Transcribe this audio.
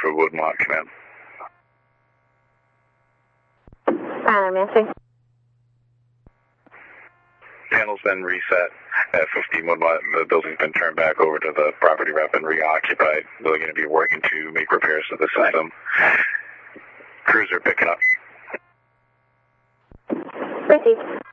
for Woodmont, command. Nancy. Panel's been reset at 15 Woodmont. The building's been turned back over to the property rep and reoccupied. They're going to be working to make repairs to the system. Crews are picking up. Received.